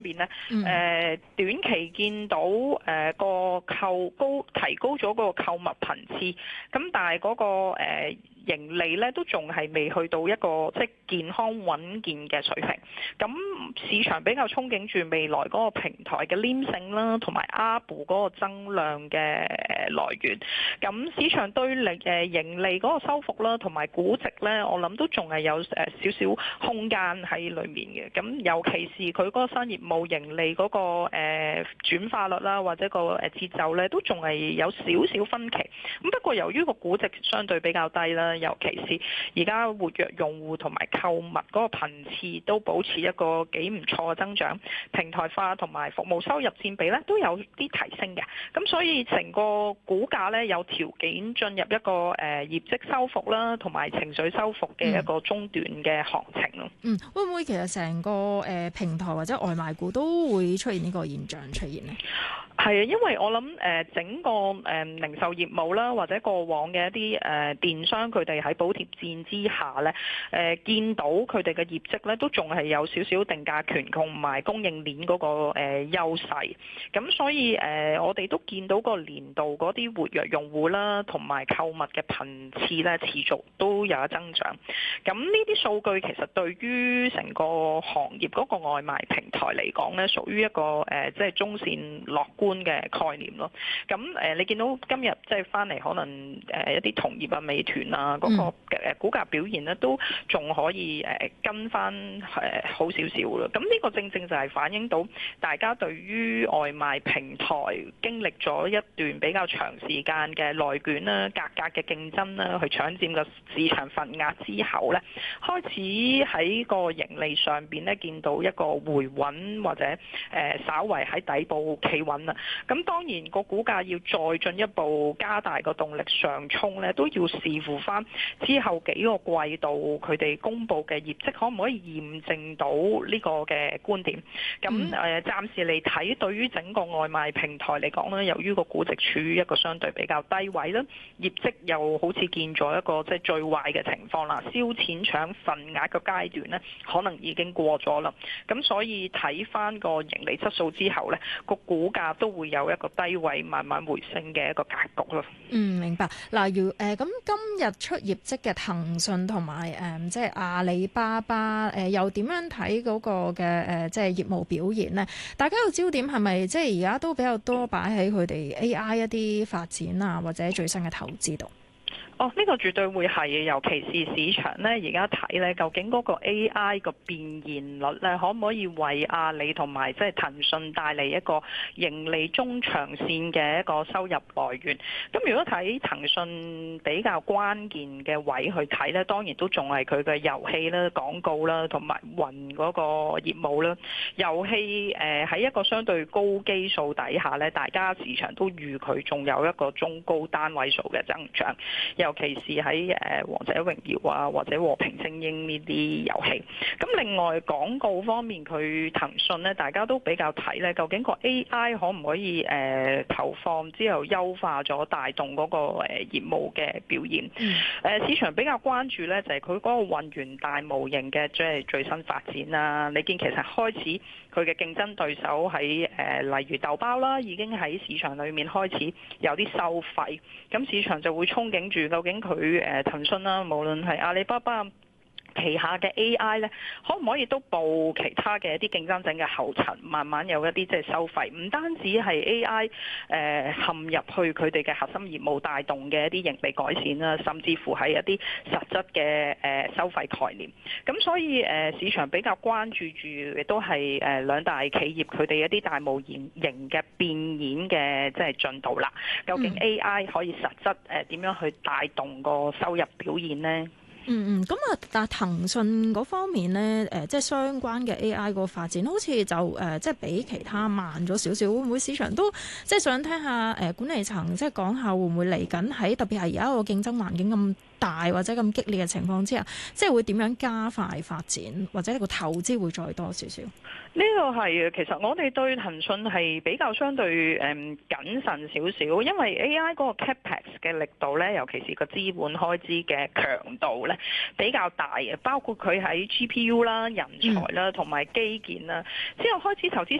邊咧，短期見到個提高咗個購物頻次，咁但係嗰個盈利咧都仲係未去到一個即係健康穩健嘅水平。咁市場比較憧憬住未來嗰個平台嘅黏性啦，同埋 ARPU 嗰個增量嘅來源。咁市場對盈利嗰個收復啦，同埋估值咧，我諗都仲係有少少空間喺裡面嘅。咁尤其是佢嗰個新業務盈利嗰個轉化率啦，或者個節奏咧，都仲係有少少分歧。咁不過由於個估值相對比較低啦，尤其是而家活躍用戶同埋購物嗰個頻次都保持一個幾唔錯嘅增長，平台化同埋服務收入佔比咧都有啲提升嘅。咁所以成個股價咧有條件進入一個業績收復啦，同埋情緒收復嘅一個中段嘅行情咯。 會唔會其實成個平台或者外賣股都會出現呢個現象出現呢？ 係啊，因為我諗整個零售業務啦，或者過往嘅一啲電商，佢哋喺補貼戰之下咧，見到佢哋嘅業績咧都仲係有少少定價權同埋供應鏈嗰個優勢。咁所以我哋都見到個年度嗰啲活躍用戶啦，同埋購物嘅頻次咧持續都有一增長。咁呢啲數據其實對於成個行業嗰個外賣平台嚟講咧，屬於一個即係中線樂觀嘅概念咯。咁你見到今日即係翻嚟，可能一啲同業啊、美團啊嗰個股價表現咧，都仲可以跟翻好少少咯。咁呢個正正就係反映到大家對於外賣平台經歷咗一段比較長時間嘅內卷啦、價格嘅競爭啦，去搶佔個市場份額之後咧，開始喺個盈利上邊咧見到一個回穩，或者稍為喺底部企穩啦。咁當然個股價要再進一步加大個動力上衝咧，都要視乎翻之後幾個季度佢哋公布嘅業績可唔可以驗證到呢個嘅觀點。咁暫時嚟睇，對於整個外賣平台嚟講咧，由於個估值處於一個相對比較低位啦，業績又好似見咗一個即係最壞嘅情況啦，燒錢搶份額嘅階段咧，可能已經過咗啦。咁所以睇翻個盈利質素之後咧，個股價都會有一個低位慢慢回升嘅一個格局咯。 明白。例如咁今日出業績嘅騰訊同埋即係阿里巴巴又點樣睇嗰個嘅即係業務表現呢？大家個焦點係咪即係而家都比較多擺喺佢哋 AI 一啲發展啊，或者最新嘅投資度？ 呢個絕對會係，尤其是市場咧而家睇咧，究竟嗰個 AI 個變現率咧，可唔可以為阿里同埋即係騰訊帶嚟一個盈利中長線嘅一個收入來源？咁如果睇騰訊比較關鍵嘅位去睇咧，當然都仲係佢嘅遊戲啦、廣告啦，同埋雲嗰個業務啦。遊戲喺一個相對高基數底下咧，大家市場都預佢仲有一個中高單位數嘅增長。尤其是喺王者榮耀啊，或者和平精英呢啲遊戲。咁另外廣告方面，佢騰訊咧，大家都比較睇咧，究竟個 AI 可唔可以投放之後優化咗，帶動嗰個業務嘅表現？市場比較關注咧，就係佢嗰個運元大模型嘅即係最新發展啦。你見其實開始佢嘅競爭對手喺例如豆包啦，已經喺市場裏面開始有啲收費，咁市場就會憧憬住究竟佢騰訊啦，無論係阿里巴巴旗下嘅 AI 咧，可唔可以都步其他嘅一啲競爭者嘅後塵，慢慢有一啲即係收費，唔單止係 AI 陷入去佢哋嘅核心業務帶動嘅一啲盈利改善啦，甚至乎係一啲實質嘅收費概念。咁所以市場比較關注住亦都係兩大企業佢哋一啲大模型嘅變現嘅即係進度啦。究竟 AI 可以實質點樣去帶動個收入表現呢？ 咁啊，但係騰訊嗰方面咧，即係相關嘅 AI 個發展，好似就即係比其他慢咗少少。會唔會市場都即係想聽下管理層即係講下會唔會嚟緊喺特別係而家個競爭環境咁大或者咁激烈嘅情況之下，即係會點樣加快發展，或者個投資會再多少少？ 呢個係其實我哋對騰訊係比較相對謹慎少少，因為 AI 嗰個 capex 嘅力度咧，尤其是個資本開支嘅強度咧比較大嘅，包括佢喺 GPU 啦、人才啦同埋基建啦，之後開始投資